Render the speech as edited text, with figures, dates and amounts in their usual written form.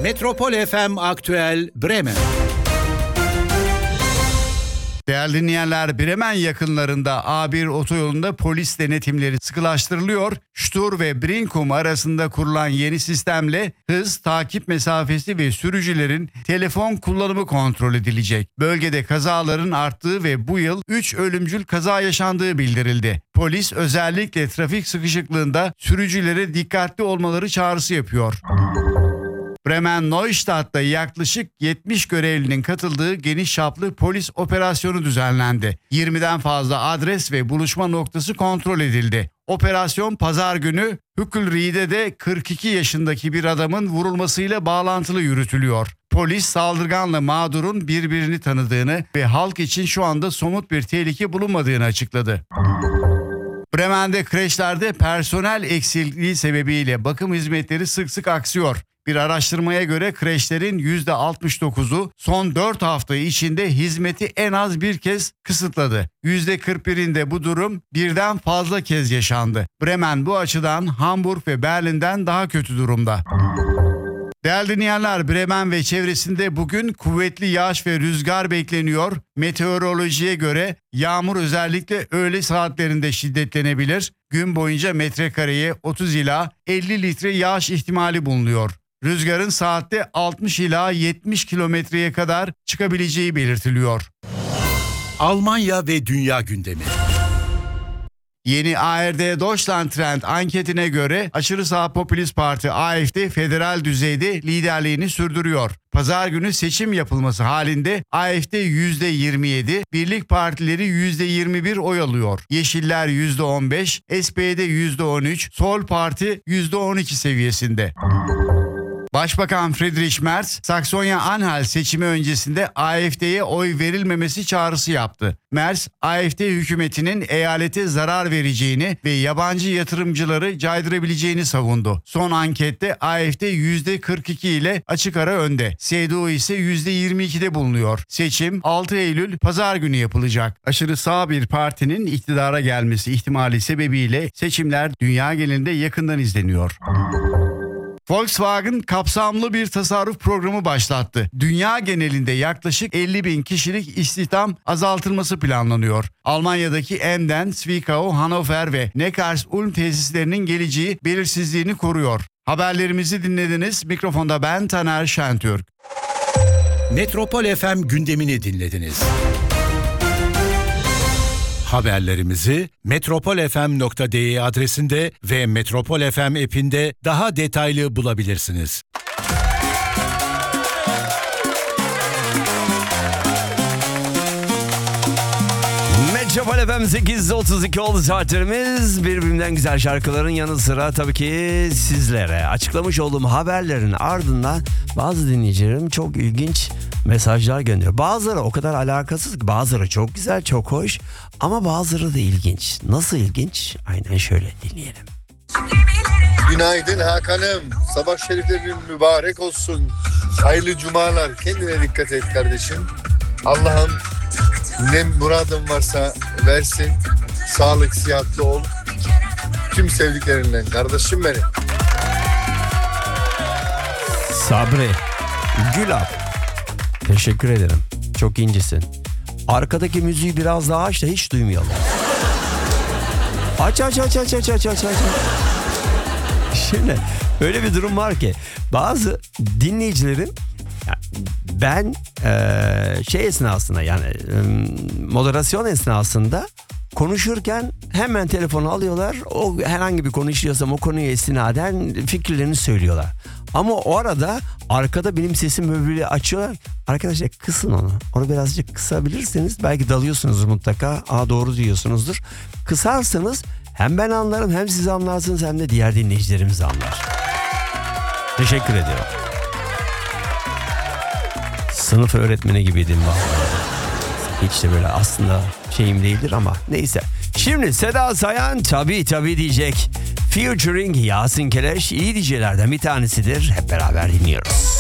Metropol FM Aktüel Bremen. Değerli dinleyenler, Bremen yakınlarında A1 otoyolunda polis denetimleri sıkılaştırılıyor. Stur ve Brinkum arasında kurulan yeni sistemle hız, takip mesafesi ve sürücülerin telefon kullanımı kontrol edilecek. Bölgede kazaların arttığı ve bu yıl 3 ölümcül kaza yaşandığı bildirildi. Polis özellikle trafik sıkışıklığında sürücülere dikkatli olmaları çağrısı yapıyor. Bremen Neustadt'ta yaklaşık 70 görevlinin katıldığı geniş çaplı polis operasyonu düzenlendi. 20'den fazla adres ve buluşma noktası kontrol edildi. Operasyon pazar günü Hükülri'de 42 yaşındaki bir adamın vurulmasıyla bağlantılı yürütülüyor. Polis saldırganla mağdurun birbirini tanıdığını ve halk için şu anda somut bir tehlike bulunmadığını açıkladı. Bremen'de kreşlerde personel eksikliği sebebiyle bakım hizmetleri sık sık aksıyor. Bir araştırmaya göre kreşlerin %69'u son 4 hafta içinde hizmeti en az bir kez kısıtladı. %41'inde bu durum birden fazla kez yaşandı. Bremen bu açıdan Hamburg ve Berlin'den daha kötü durumda. Değerli dinleyenler, Bremen ve çevresinde bugün kuvvetli yağış ve rüzgar bekleniyor. Meteorolojiye göre yağmur özellikle öğle saatlerinde şiddetlenebilir. Gün boyunca metrekareye 30 ila 50 litre yağış ihtimali bulunuyor. Rüzgarın saatte 60 ila 70 kilometreye kadar çıkabileceği belirtiliyor. Almanya ve dünya gündemi. Yeni ARD Deutschland Trend anketine göre aşırı sağ popülist parti AfD federal düzeyde liderliğini sürdürüyor. Pazar günü seçim yapılması halinde AfD %27, Birlik Partileri %21 oy alıyor. Yeşiller %15, SPD %13, Sol Parti %12 seviyesinde. Başbakan Friedrich Merz, Saksonya-Anhalt seçimi öncesinde AfD'ye oy verilmemesi çağrısı yaptı. Merz, AfD hükümetinin eyalete zarar vereceğini ve yabancı yatırımcıları caydırabileceğini savundu. Son ankette AfD %42 ile açık ara önde. CDU ise %22'de bulunuyor. Seçim 6 Eylül Pazar günü yapılacak. Aşırı sağ bir partinin iktidara gelmesi ihtimali sebebiyle seçimler dünya genelinde yakından izleniyor. Volkswagen kapsamlı bir tasarruf programı başlattı. Dünya genelinde yaklaşık 50 bin kişilik istihdam azaltılması planlanıyor. Almanya'daki Emden, Zwickau, Hannover ve Neckarsulm tesislerinin geleceği belirsizliğini koruyor. Haberlerimizi dinlediniz. Mikrofonda ben Taner Şentürk. Metropol FM gündemini dinlediniz. Haberlerimizi metropolfm.de adresinde ve Metropol FM app'inde daha detaylı bulabilirsiniz. Metropol FM 8.32 oldu saatlerimiz. Birbirinden güzel şarkıların yanı sıra tabii ki sizlere açıklamış olduğum haberlerin ardından bazı dinleyicilerim çok ilginç mesajlar gönderiyor. Bazıları o kadar alakasız ki, bazıları çok güzel, çok hoş ama bazıları da ilginç. Nasıl ilginç? Aynen şöyle dinleyelim. Günaydın Hakan'ım. Sabah şeriflerin mübarek olsun. Hayırlı cumalar. Kendine dikkat et kardeşim. Allah'ım ne muradın varsa versin. Sağlık, sıhhatli ol. Tüm sevdiklerinden kardeşim benim. Sabri Gül abi, teşekkür ederim. Çok incesin. Arkadaki müziği biraz daha aç da hiç duymayalım. Aç. Şimdi öyle bir durum var ki bazı dinleyicilerim, ben esnasında, yani moderasyon esnasında konuşurken hemen telefonu alıyorlar. O herhangi bir konu işliyorsam o konuya istinaden fikirlerini söylüyorlar. Ama o arada arkada benim sesim böyle açıyorlar. Arkadaşlar kısın onu. Onu birazcık kısabilirseniz belki dalıyorsunuz mutlaka. Doğru diyorsunuzdur. Kısarsanız hem ben anlarım, hem siz anlarsınız, hem de diğer dinleyicilerimiz anlar. Teşekkür ediyorum. Sınıf öğretmeni gibiydim vallahi. Hiç de böyle aslında şeyim değildir ama neyse. Şimdi Seda Sayan tabii diyecek. Featuring Yasin Keleş iyi DJ'lerden bir tanesidir. Hep beraber dinliyoruz.